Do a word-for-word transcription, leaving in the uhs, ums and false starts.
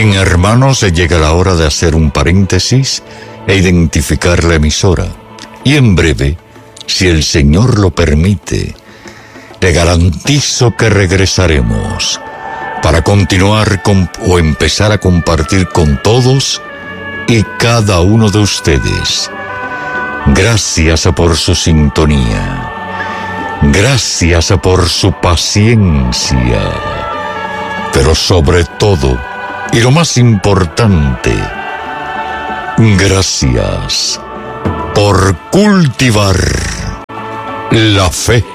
Bien, hermanos, llega la hora de hacer un paréntesis e identificar la emisora. Y en breve, si el Señor lo permite, le garantizo que regresaremos para continuar con, o empezar a compartir con todos y cada uno de ustedes. Gracias por su sintonía. Gracias por su paciencia. Pero sobre todo, y lo más importante, gracias por cultivar la fe.